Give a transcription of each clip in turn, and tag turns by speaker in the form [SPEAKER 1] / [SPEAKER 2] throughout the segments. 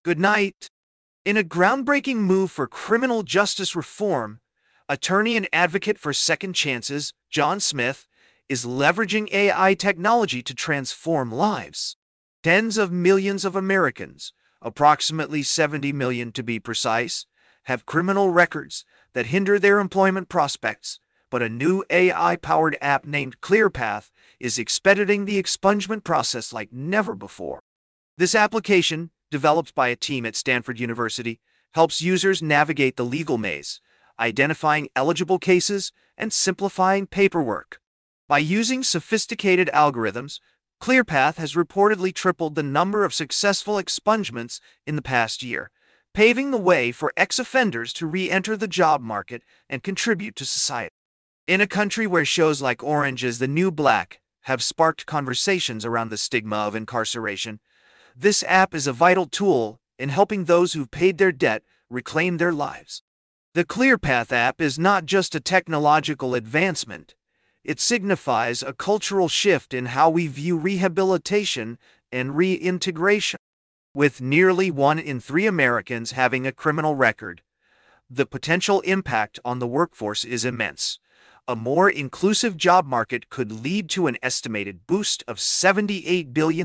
[SPEAKER 1] Good night. In a groundbreaking move for criminal justice reform, attorney and advocate for second chances, John Smith, is leveraging AI technology to transform lives. Tens of millions of Americans, approximately 70 million to be precise, have criminal records that hinder their employment prospects, but a new AI-powered app named ClearPath is expediting the expungement process like never before. This application, developed by a team at Stanford University, helps users navigate the legal maze, identifying eligible cases and simplifying paperwork. By using sophisticated algorithms, ClearPath has reportedly tripled the number of successful expungements in the past year, paving the way for ex-offenders to re-enter the job market and contribute to society. In a country where shows like Orange is the New Black have sparked conversations around the stigma of incarceration, this app is a vital tool in helping those who've paid their debt reclaim their lives. The ClearPath app is not just a technological advancement. It signifies a cultural shift in how we view rehabilitation and reintegration. With nearly 1 in 3 Americans having a criminal record, the potential impact on the workforce is immense. A more inclusive job market could lead to an estimated boost of $78 billion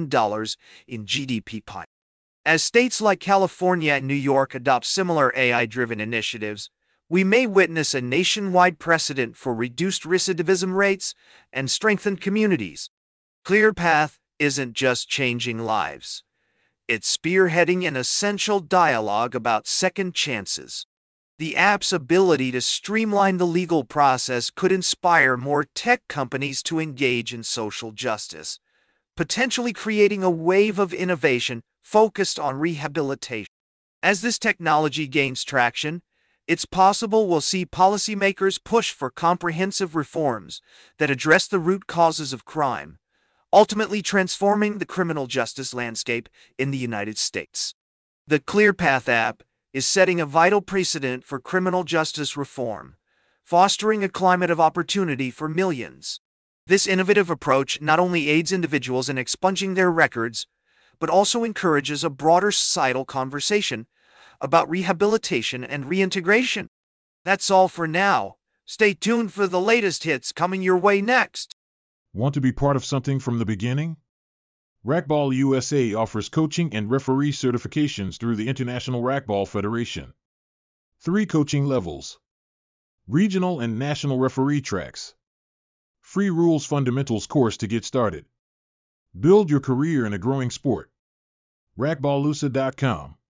[SPEAKER 1] in GDP pie. As states like California and New York adopt similar AI-driven initiatives, we may witness a nationwide precedent for reduced recidivism rates and strengthened communities. ClearPath isn't just changing lives. It's spearheading an essential dialogue about second chances. The app's ability to streamline the legal process could inspire more tech companies to engage in social justice, potentially creating a wave of innovation focused on rehabilitation. As this technology gains traction, it's possible we'll see policymakers push for comprehensive reforms that address the root causes of crime, ultimately transforming the criminal justice landscape in the United States. The ClearPath app is setting a vital precedent for criminal justice reform, fostering a climate of opportunity for millions. This innovative approach not only aids individuals in expunging their records, but also encourages a broader societal conversation about rehabilitation and reintegration. That's all for now. Stay tuned for the latest hits coming your way next.
[SPEAKER 2] Want to be part of something from the beginning? Racquetball USA offers coaching and referee certifications through the International Racquetball Federation. 3 coaching levels. Regional and national referee tracks. Free rules fundamentals course to get started. Build your career in a growing sport. Racquetballusa.com